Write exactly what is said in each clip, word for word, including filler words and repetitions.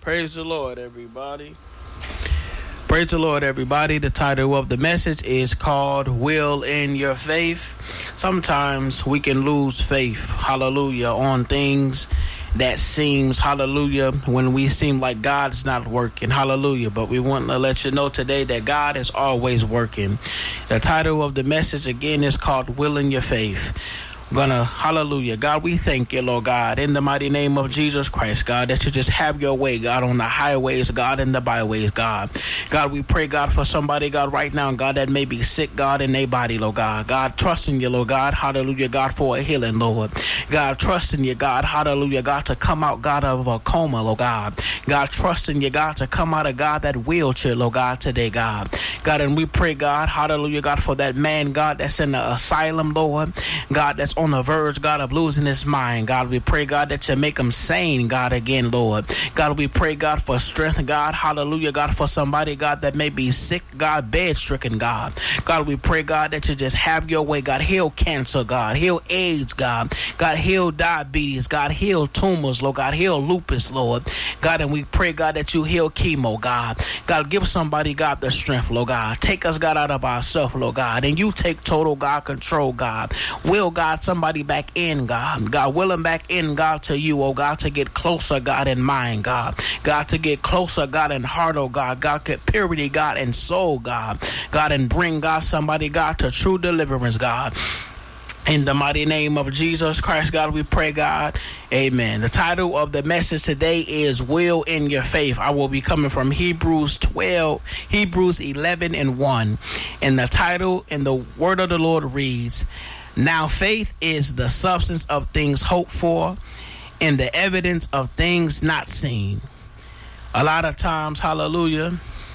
Praise the Lord, everybody. Praise the Lord, everybody. The title of the message is called Will in Your Faith. Sometimes we can lose faith, hallelujah, on things that seems, hallelujah, when we seem like God's not working, hallelujah. But we want to let you know today that God is always working. The title of the message, again, is called Will in Your Faith. I'm gonna, hallelujah. God, we thank you, Lord God, in the mighty name of Jesus Christ, God, that you just have your way, God, on the highways, God, and the byways, God. God, we pray, God, for somebody, God, right now, God, that may be sick, God, in their body, Lord God. God, trusting you, Lord God, hallelujah, God, for a healing, Lord. God, trusting you, God, hallelujah, God, to come out, God, of a coma, Lord God. God, trusting you, God, to come out of, God, that wheelchair, Lord God, today, God. God, and we pray, God, hallelujah, God, for that man, God, that's in the asylum, Lord. God, that's on the verge, God, of losing his mind. God, we pray, God, that you make him sane, God, again, Lord. God, we pray, God, for strength, God, hallelujah, God, for somebody, God, that may be sick, God, bed-stricken, God. God, we pray, God, that you just have your way, God. Heal cancer, God. Heal AIDS, God. God, heal diabetes, God. Heal tumors, Lord God. Heal lupus, Lord. God, and we pray, God, that you heal chemo, God. God, give somebody, God, the strength, Lord God. Take us, God, out of ourselves, Lord God, and you take total, God, control, God. Will, God, somebody back in, God. God, will them back in, God, to you, oh God, to get closer, God, in mind, God. God, to get closer, God, in heart, oh God. God, get purity, God, and soul, God. God, and bring, God, somebody, God, to true deliverance, God. In the mighty name of Jesus Christ, God, we pray, God. Amen. The title of the message today is Will in Your Faith. I will be coming from Hebrews twelve, Hebrews eleven and one. And the title in the word of the Lord reads, Now faith is the substance of things hoped for and the evidence of things not seen. A lot of times, hallelujah,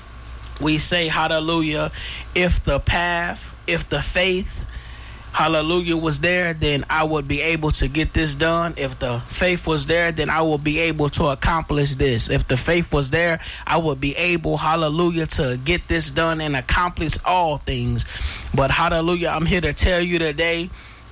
we say, hallelujah, if the path, if the faith, hallelujah, was there, then I would be able to get this done. If the faith was there, then I will be able to accomplish this. If the faith was there, I would be able, hallelujah, to get this done and accomplish all things. But hallelujah, I'm here to tell you today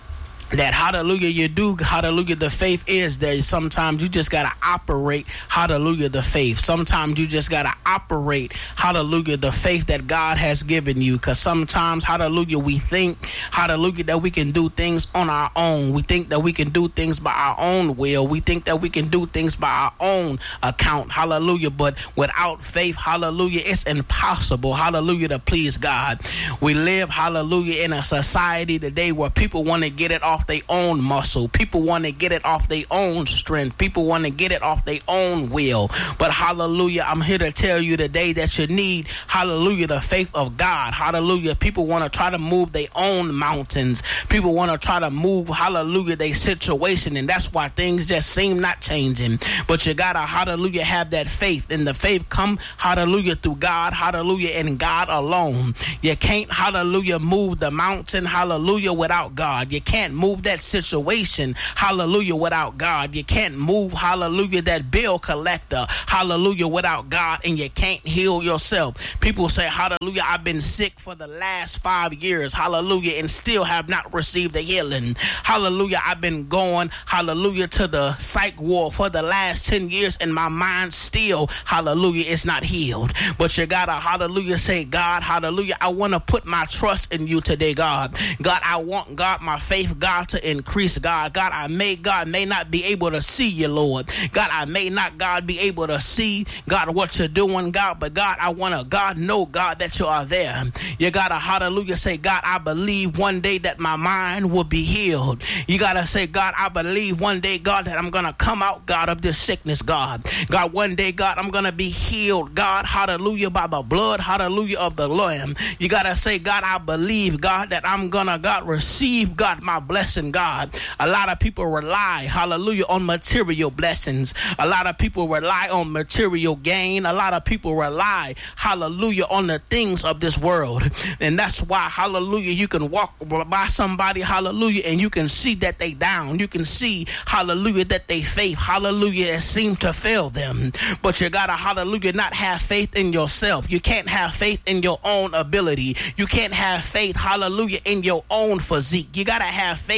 that hallelujah, you do, hallelujah, the faith is there. Sometimes you just got to operate, hallelujah, the faith. Sometimes you just got to operate, hallelujah, the faith that God has given you. Because sometimes, hallelujah, we think, hallelujah, that we can do things on our own. We think that we can do things by our own will. We think that we can do things by our own account, hallelujah. But without faith, hallelujah, it's impossible, hallelujah, to please God. We live, hallelujah, in a society today where people want to get it off their own muscle. People want to get it off their own strength. People want to get it off their own will. But hallelujah, I'm here to tell you today that you need, hallelujah, the faith of God. Hallelujah. People want to try to move their own mountains. People want to try to move, hallelujah, their situation. And that's why things just seem not changing. But you got to, hallelujah, have that faith. And the faith come, hallelujah, through God, hallelujah, and God alone. You can't, hallelujah, move the mountain, hallelujah, without God. You can't move that situation, hallelujah, without God. You can't move, hallelujah, that bill collector, hallelujah, without God. And you can't heal yourself. People say, hallelujah, I've been sick for the last five years, hallelujah, and still have not received a healing. Hallelujah, I've been going, hallelujah, to the psych ward for the last ten years and my mind still, hallelujah, is not healed. But you gotta, hallelujah, say, God, hallelujah, I want to put my trust in you today, God. God, I want, God, my faith, God, to increase, God. God, I may, God, may not be able to see you, Lord. God, I may not, God, be able to see, God, what you're doing, God, but God, I want to, God, know, God, that you are there. You got to, hallelujah, say, God, I believe one day that my mind will be healed. You got to say, God, I believe one day, God, that I'm going to come out, God, of this sickness, God. God, one day, God, I'm going to be healed, God, hallelujah, by the blood, hallelujah, of the Lamb. You got to say, God, I believe, God, that I'm going to, God, receive, God, my blessing. God, a lot of people rely, hallelujah, on material blessings. A lot of people rely on material gain. A lot of people rely, hallelujah, on the things of this world. And that's why, hallelujah, you can walk by somebody, hallelujah, and you can see that they down. You can see, hallelujah, that they faith, hallelujah, seem to fail them. But you gotta, hallelujah, not have faith in yourself. You can't have faith in your own ability. You can't have faith, hallelujah, in your own physique. You gotta have faith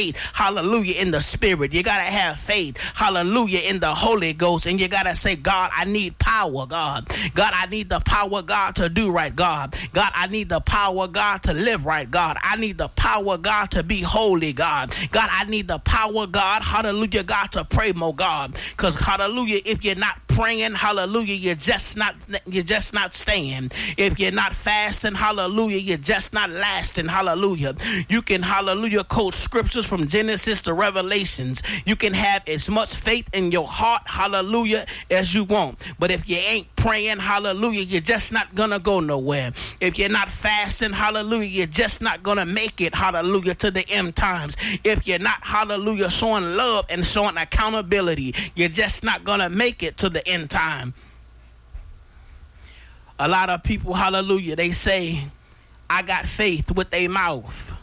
faith, hallelujah, in the Spirit. You got to have faith, hallelujah, in the Holy Ghost. And you got to say, God, I need power, God. God, I need the power, God, to do right, God. God, I need the power, God, to live right, God. I need the power, God, to be holy, God. God, I need the power, God, hallelujah, God, to pray more, God. Because, hallelujah, if you're not praying, hallelujah, you're just not, you're just not staying. If you're not fasting, hallelujah, you're just not lasting, hallelujah. You can, hallelujah, quote scriptures from Genesis to Revelations. You can have as much faith in your heart, hallelujah, as you want. But if you ain't praying, hallelujah, you're just not gonna go nowhere. If you're not fasting, hallelujah, you're just not gonna make it, hallelujah, to the end times. If you're not, hallelujah, showing love and showing accountability, you're just not gonna make it to the end time. A lot of people, hallelujah, they say, I got faith with their mouth.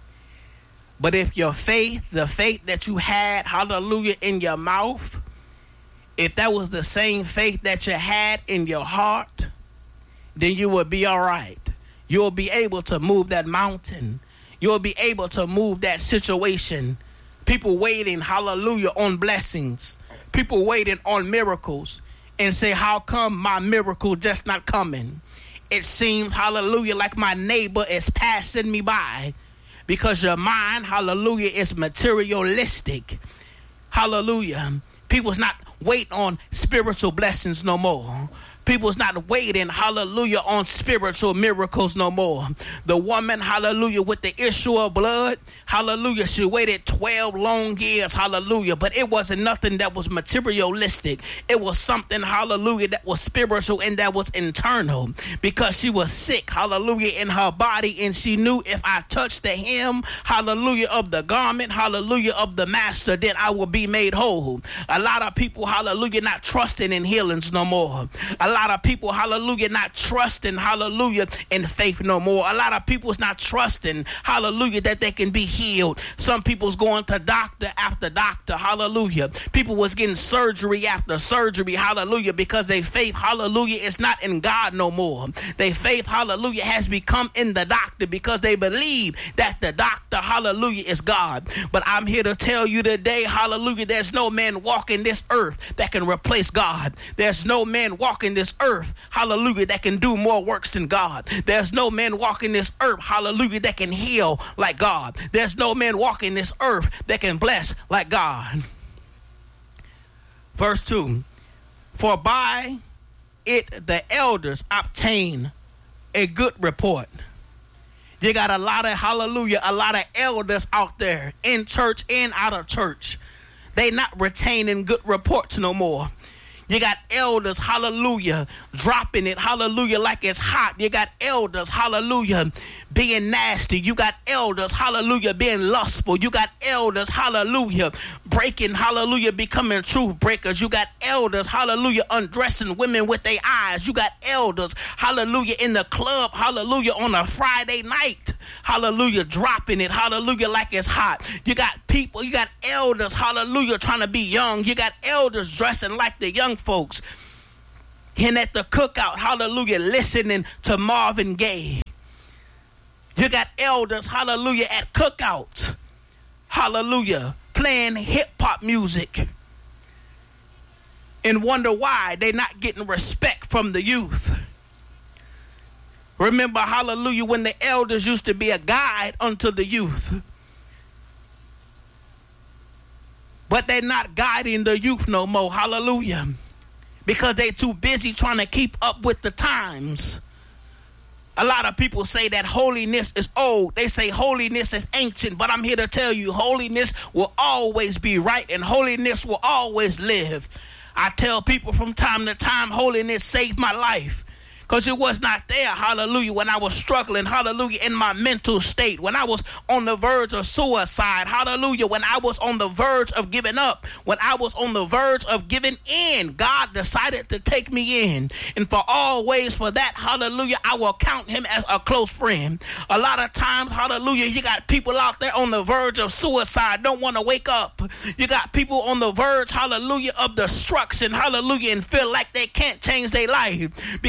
But if your faith, the faith that you had, hallelujah, in your mouth, if that was the same faith that you had in your heart, then you will be all right. You'll be able to move that mountain. You'll be able to move that situation. People waiting, hallelujah, on blessings. People waiting on miracles and say, how come my miracle just not coming? It seems, hallelujah, like my neighbor is passing me by, because your mind, hallelujah, is materialistic. Hallelujah. People's not waiting on spiritual blessings no more. People's not waiting, hallelujah, on spiritual miracles no more. The woman, hallelujah, with the issue of blood, hallelujah, she waited twelve long years, hallelujah, but it wasn't nothing that was materialistic. It was something, hallelujah, that was spiritual and that was internal, because she was sick, hallelujah, in her body, and she knew, if I touch the hem, hallelujah, of the garment, hallelujah, of the master, then I will be made whole. A lot of people, hallelujah, not trusting in healings no more. A lot of people, hallelujah, not trusting, hallelujah, in faith no more. A lot of people's not trusting, hallelujah, that they can be healed. Some people's going to doctor after doctor, hallelujah. People was getting surgery after surgery, hallelujah, because their faith, hallelujah, is not in God no more. Their faith, hallelujah, has become in the doctor, because they believe that the doctor, hallelujah, is God. But I'm here to tell you today, hallelujah, there's no man walking this earth that can replace God. There's no man walking this earth, hallelujah, that can do more works than God. There's no man walking this earth, hallelujah, that can heal like God. There's no man walking this earth that can bless like God. Verse two, for by it the elders obtain a good report. You got a lot of, hallelujah, a lot of elders out there in church and out of church. They not retaining good reports no more. You got elders, hallelujah, dropping it, hallelujah, like it's hot. You got elders, hallelujah, being nasty. You got elders, hallelujah, being lustful. You got elders, hallelujah, breaking, hallelujah, becoming truth breakers. You got elders, hallelujah, undressing women with their eyes. You got elders, hallelujah, in the club, hallelujah, on a Friday night, hallelujah, dropping it, hallelujah, like it's hot. You got people, you got elders, hallelujah, trying to be young. You got elders dressing like the young folks. And at the cookout, hallelujah, listening to Marvin Gaye. You got elders, hallelujah, at cookouts, hallelujah, playing hip-hop music, and wonder why they're not getting respect from the youth. Remember, hallelujah, when the elders used to be a guide unto the youth. But they're not guiding the youth no more, hallelujah, because they're too busy trying to keep up with the times. A lot of people say that holiness is old. They say holiness is ancient, but I'm here to tell you, holiness will always be right, and holiness will always live. I tell people from time to time, holiness saved my life. Because it was not there, hallelujah, when I was struggling, hallelujah, in my mental state, when I was on the verge of suicide, hallelujah, when I was on the verge of giving up, when I was on the verge of giving in, God decided to take me in. And for always for that, hallelujah, I will count him as a close friend. A lot of times, hallelujah, you got people out there on the verge of suicide, don't want to wake up. You got people on the verge, hallelujah, of destruction, hallelujah, and feel like they can't change their life, because you got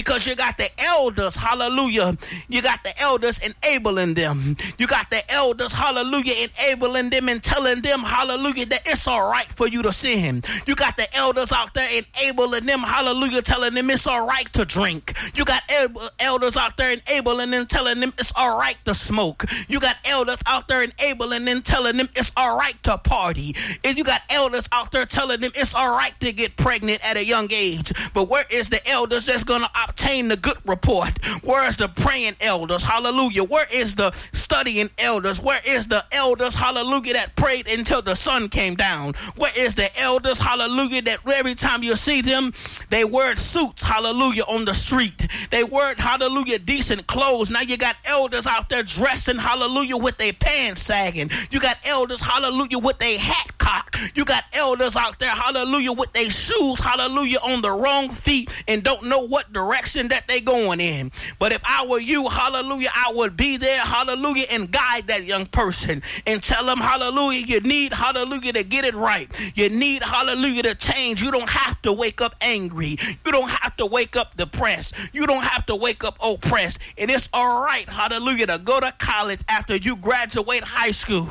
got the elders, hallelujah. You got the elders enabling them. You got the elders, hallelujah, enabling them and telling them, hallelujah, that it's all right for you to sin. You got the elders out there enabling them, hallelujah, telling them it's all right to drink. You got el- elders out there enabling them, telling them it's all right to smoke. You got elders out there enabling them, telling them it's all right to party. And you got elders out there telling them it's all right to get pregnant at a young age. But where is the elders that's going to obtain the good report? Where is the praying elders? Hallelujah. Where is the studying elders? Where is the elders, hallelujah, that prayed until the sun came down? Where is the elders, hallelujah, that every time you see them, they wear suits, hallelujah, on the street. They wear, hallelujah, decent clothes. Now you got elders out there dressing, hallelujah, with their pants sagging. You got elders, hallelujah, with their hat cocked. You got elders out there, hallelujah, with their shoes, hallelujah, on the wrong feet and don't know what direction that they going in. But if I were you, hallelujah, I would be there, hallelujah, and guide that young person and tell them, hallelujah, you need, hallelujah, to get it right. You need, hallelujah, to change. You don't have to wake up angry. You don't have to wake up depressed. You don't have to wake up oppressed. And it's all right, hallelujah, to go to college after you graduate high school.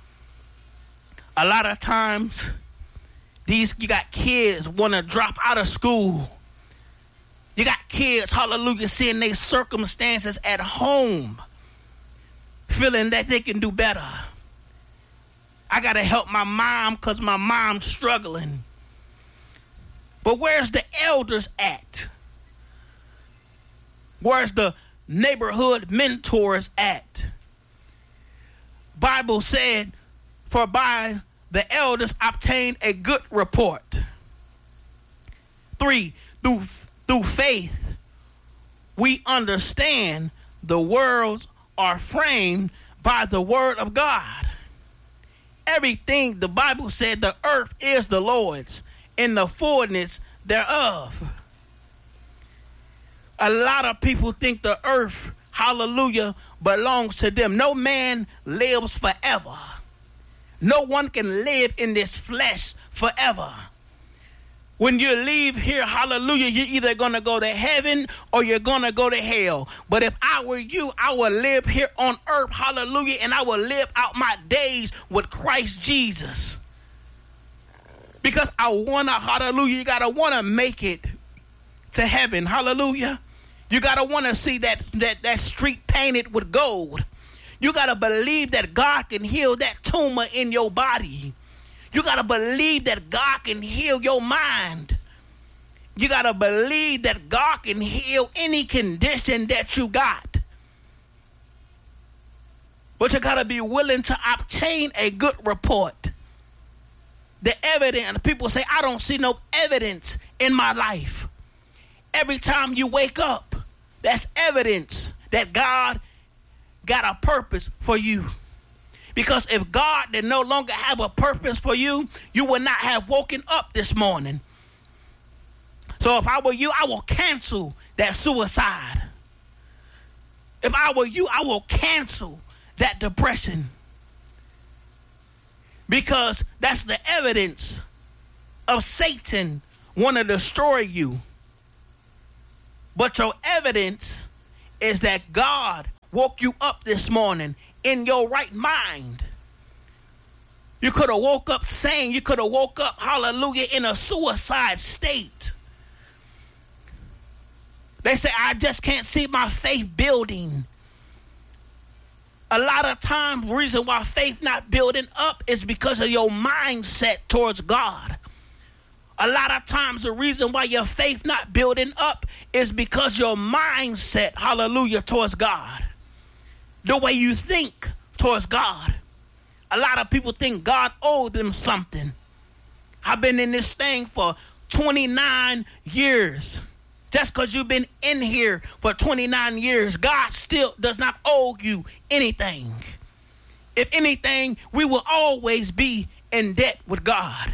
A lot of times, these you got kids want to drop out of school. You got kids, hallelujah, seeing their circumstances at home, feeling that they can do better. I got to help my mom because my mom's struggling. But where's the elders at? Where's the neighborhood mentors at? Bible said, for by the elders obtain a good report. Three, through, through faith, we understand the worlds are framed by the word of God. Everything, the Bible said, the earth is the Lord's and the fullness thereof. A lot of people think the earth, hallelujah, belongs to them. No man lives forever. No one can live in this flesh forever. When you leave here, hallelujah, you're either going to go to heaven or you're going to go to hell. But if I were you, I would live here on earth, hallelujah, and I would live out my days with Christ Jesus. Because I want to, hallelujah, you got to want to make it to heaven, hallelujah. You got to want to see that, that, that street painted with gold. You got to believe that God can heal that tumor in your body. You got to believe that God can heal your mind. You got to believe that God can heal any condition that you got. But you got to be willing to obtain a good report. The evidence, people say, I don't see no evidence in my life. Every time you wake up, that's evidence that God got a purpose for you. Because if God did no longer have a purpose for you, you would not have woken up this morning. So if I were you, I will cancel that suicide. If I were you, I will cancel that depression. Because that's the evidence of Satan want to destroy you. But your evidence is that God woke you up this morning in your right mind. You could have woke up sane. You could have woke up, hallelujah, in a suicide state. They say, I just can't see my faith building. A lot of times, the reason why faith not building up is because of your mindset towards God. A lot of times, the reason why your faith not building up is because your mindset, hallelujah, towards God. The way you think towards God. A lot of people think God owed them something. I've been in this thing for twenty-nine years. Just because you've been in here for twenty-nine years, God still does not owe you anything. If anything, we will always be in debt with God.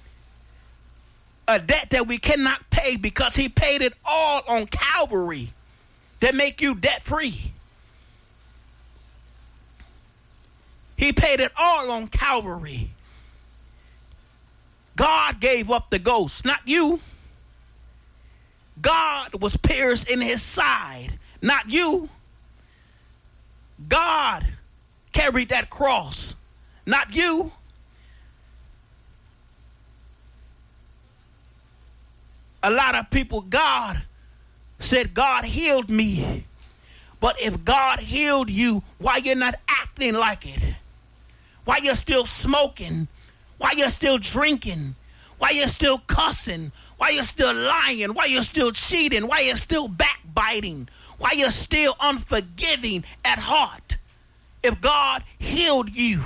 A debt that we cannot pay because he paid it all on Calvary that make you debt free. He paid it all on Calvary. God gave up the ghost, not you. God was pierced in his side, not you. God carried that cross, not you. A lot of people, God said, God healed me. But if God healed you, why you're not acting like it? Why you're still smoking? Why you're still drinking? Why you're still cussing? Why you're still lying? Why you're still cheating? Why you're still backbiting? Why you're still unforgiving at heart? If God healed you.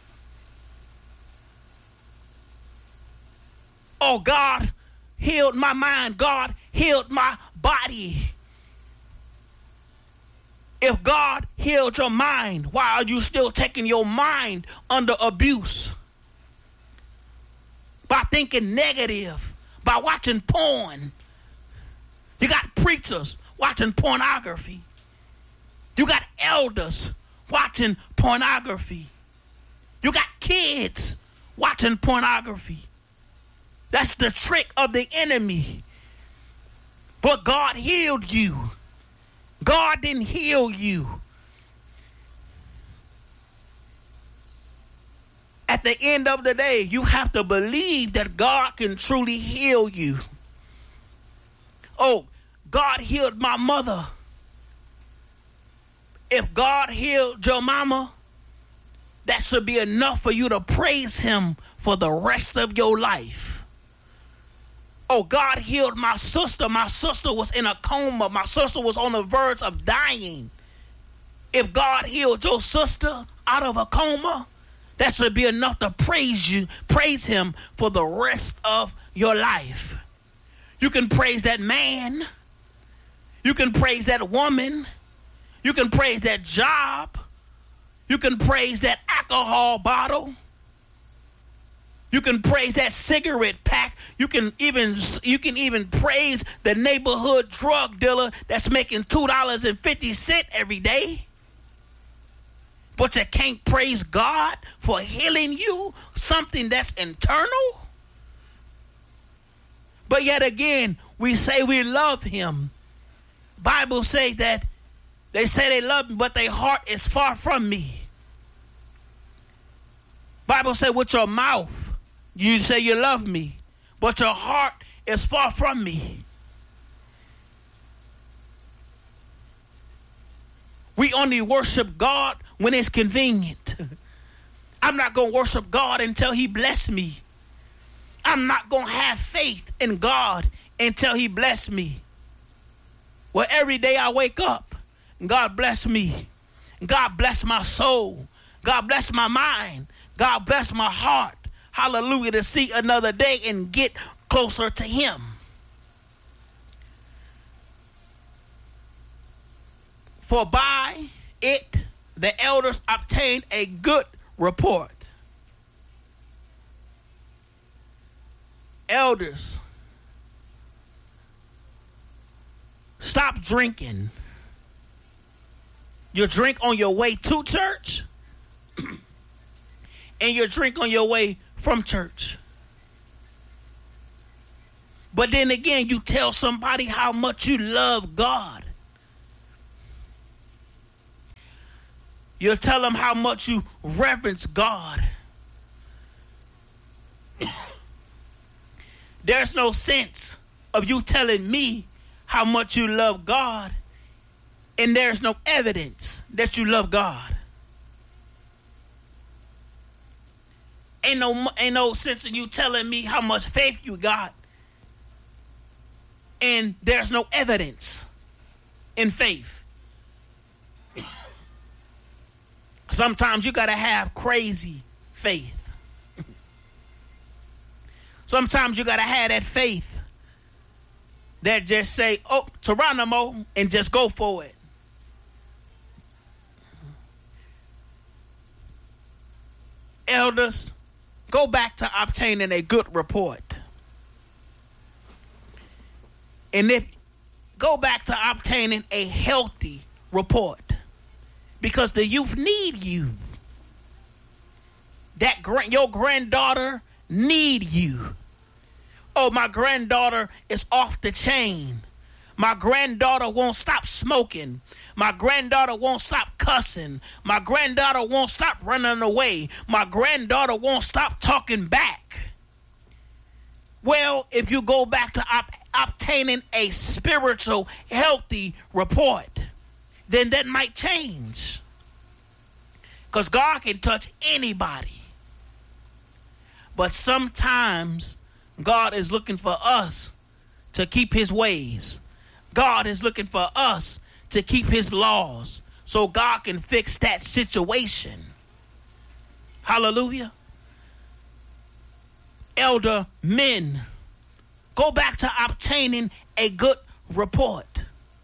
Oh, God healed my mind. God healed my body. If God healed your mind, why are you still taking your mind under abuse? By thinking negative, by watching porn. You got preachers watching pornography. You got elders watching pornography. You got kids watching pornography. That's the trick of the enemy. But God healed you. God didn't heal you. At the end of the day, you have to believe that God can truly heal you. Oh, God healed my mother. If God healed your mama, that should be enough for you to praise him for the rest of your life. Oh, God healed my sister. My sister was in a coma. My sister was on the verge of dying. If God healed your sister out of a coma, that should be enough to praise you, praise him for the rest of your life. You can praise that man. You can praise that woman. You can praise that job. You can praise that alcohol bottle. You can praise that cigarette pack. You can even you can even praise the neighborhood drug dealer that's making two dollars and fifty cents every day. But you can't praise God for healing you, something that's internal. But yet again, we say we love him. Bible say that they say they love me, but their heart is far from me. Bible say with your mouth, you say you love me, but your heart is far from me. We only worship God when it's convenient. I'm not going to worship God until he bless me. I'm not going to have faith in God until he bless me. Well, every day I wake up, God bless me. God bless my soul. God bless my mind. God bless my heart. Hallelujah, to see another day and get closer to him. For by it the elders obtained a good report. Elders, stop drinking. You drink on your way to church, and you drink on your way from church. But then again, you tell somebody how much you love God. You tell them how much you reverence God. There's no sense of you telling me how much you love God, and there's no evidence that you love God. Ain't no, ain't no sense in you telling me how much faith you got, and there's no evidence in faith. Sometimes you got to have crazy faith. Sometimes you got to have that faith that just say, oh, Geronimo, and just go for it. Elders, go back to obtaining a good report. And if go back to obtaining a healthy report. Because the youth need you. That grand, your granddaughter need you. Oh, my granddaughter is off the chain. My granddaughter won't stop smoking. My granddaughter won't stop cussing. My granddaughter won't stop running away. My granddaughter won't stop talking back. Well, if you go back to op- obtaining a spiritual, healthy report, then that might change. Because God can touch anybody. But sometimes God is looking for us to keep his ways. God is looking for us to keep his laws so God can fix that situation. Hallelujah. Elder men, go back to obtaining a good report.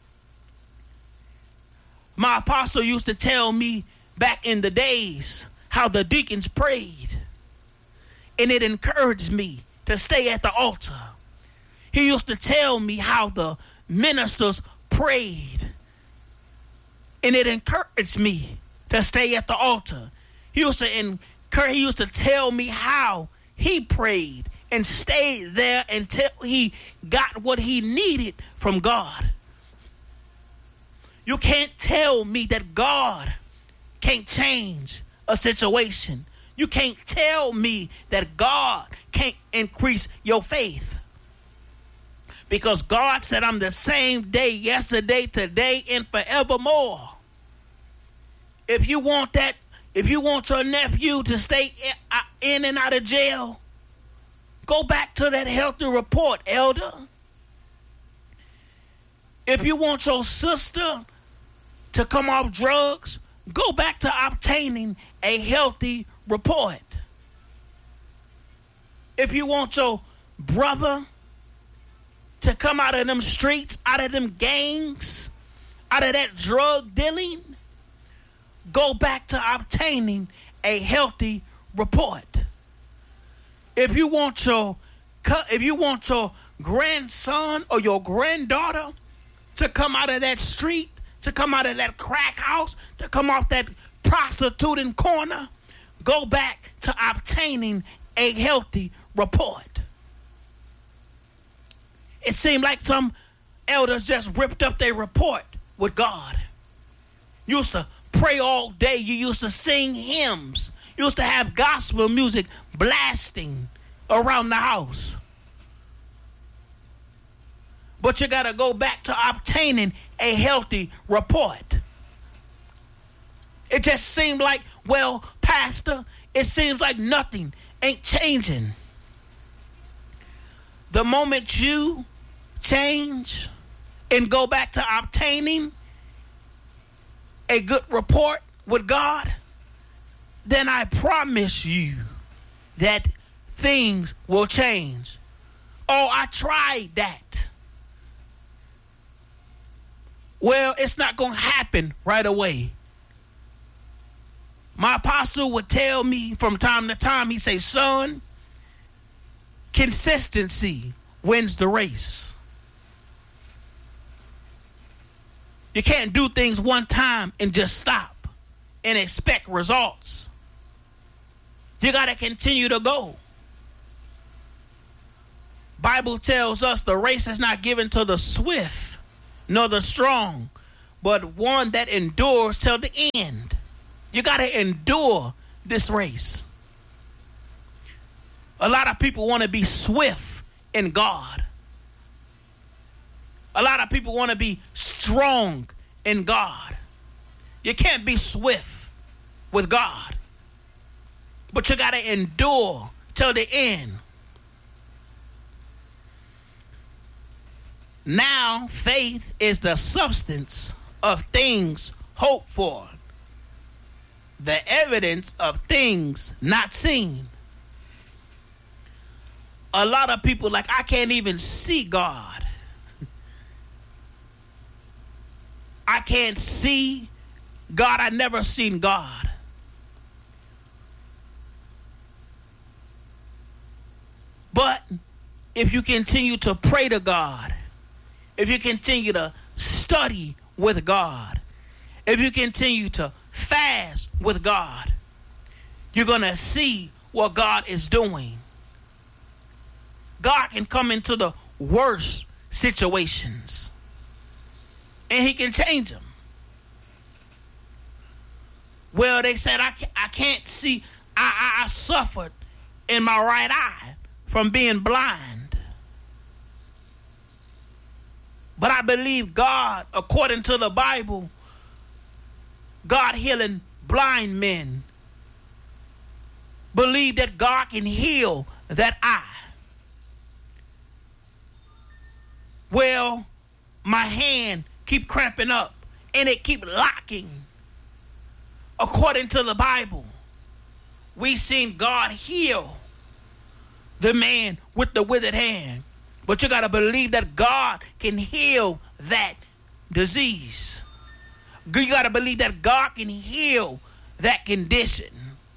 My apostle used to tell me back in the days how the deacons prayed, and it encouraged me to stay at the altar. He used to tell me how the ministers prayed, and it encouraged me to stay at the altar. He used to encourage, he used to tell me how he prayed and stayed there until he got what he needed from God. You can't tell me that God can't change a situation. You can't tell me that God can't increase your faith. Because God said, I'm the same day, yesterday, today, and forevermore. If you want that, if you want your nephew to stay in and out of jail, go back to that healthy report, elder. If you want your sister to come off drugs, go back to obtaining a healthy report. If you want your brother to come out of them streets, out of them gangs, out of that drug dealing, go back to obtaining a healthy report. If you want your if you want your grandson or your granddaughter to come out of that street, to come out of that crack house, to come off that prostituting corner, go back to obtaining a healthy report. It seemed like some elders just ripped up their report with God. You used to pray all day. You used to sing hymns. You used to have gospel music blasting around the house. But you got to go back to obtaining a healthy report. It just seemed like, well, Pastor, it seems like nothing ain't changing. The moment you change and go back to obtaining a good report with God, then I promise you that things will change. Oh, I tried that. Well, it's not going to happen right away. My apostle would tell me from time to time, he say, son, consistency wins the race. You can't do things one time and just stop and expect results. You got to continue to go. Bible tells us the race is not given to the swift nor the strong, but one that endures till the end. You got to endure this race. A lot of people want to be swift in God. A lot of people want to be strong in God. You can't be swift with God, but you got to endure till the end. Now, faith is the substance of things hoped for, the evidence of things not seen. A lot of people like, I can't even see God. I can't see God. I never seen God. But if you continue to pray to God, if you continue to study with God, if you continue to fast with God, you're going to see what God is doing. God can come into the worst situations. and he can change them. Well, they said, I can't, I can't see. I, I, I suffered in my right eye from being blind. But I believe God, according to the Bible, God healing blind men, believe that God can heal that eye. Well, my hand keep cramping up and it keep locking. According to the Bible, we seen God heal the man with the withered hand. But you got to believe that God can heal that disease. You got to believe that God can heal that condition.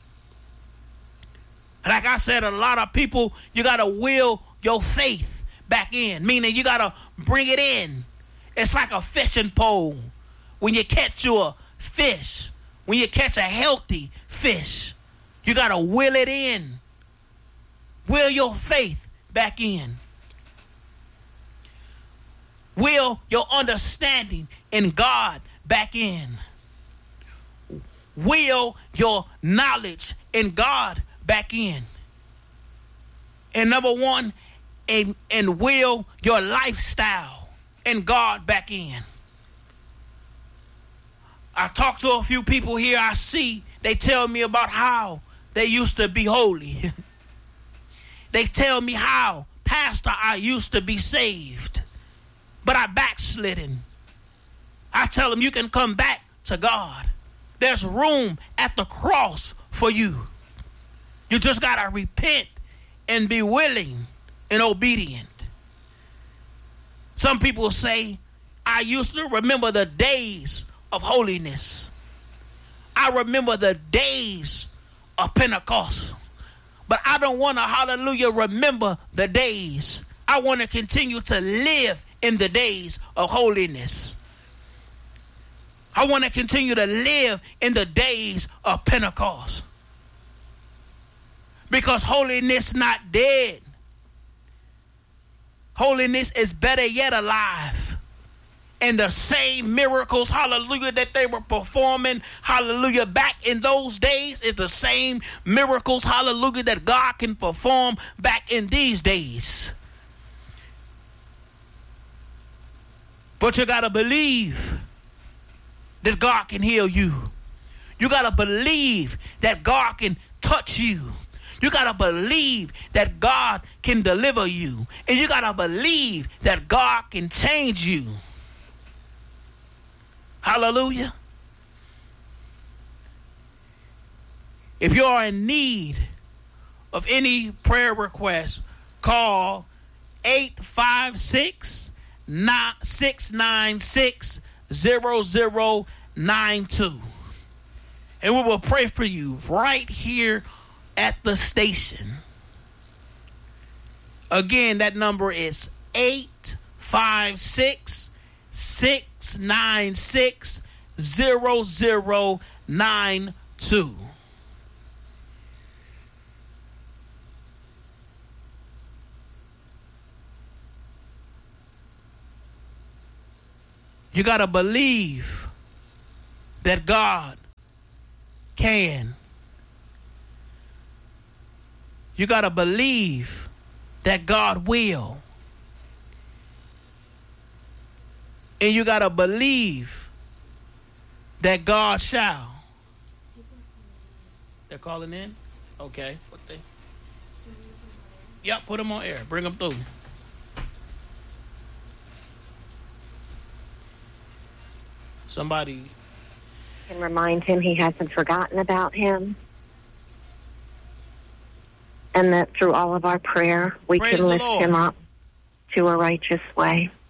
Like I said, a lot of people, you got to will your faith back in, meaning you got to bring it in. It's like a fishing pole. When you catch your fish, when you catch a healthy fish, you got to will it in. Will your faith back in. Will your understanding in God back in. Will your knowledge in God back in. And number one, and, and will your lifestyle in God back in. I talk to a few people here I see, they tell me about how they used to be holy. They tell me how, Pastor, I used to be saved, but I backslidden. I tell them you can come back to God. There's room at the cross for you. You just got to repent and be willing and obedient. Some people say, I used to remember the days of holiness. I remember the days of Pentecost. But I don't want to, hallelujah, remember the days. I want to continue to live in the days of holiness. I want to continue to live in the days of Pentecost. Because holiness not dead. Holiness is better yet alive. And the same miracles, hallelujah, that they were performing, hallelujah, back in those days is the same miracles, hallelujah, that God can perform back in these days. But you got to believe that God can heal you. You got to believe that God can touch you. You got to believe that God can deliver you. And you got to believe that God can change you. Hallelujah. If you are in need of any prayer request, call eight five six, six nine six, zero zero nine two. And we will pray for you right here at the station. Again, that number is eight five six, six nine six, zero zero nine two. You got to believe that God can. You got to believe that God will. And you got to believe that God shall. They're calling in? Okay. What they? Yep, put them on air. Bring them through. Somebody. And remind him he hasn't forgotten about him. And that through all of our prayer, we Praise can lift Lord. him up to a righteous way.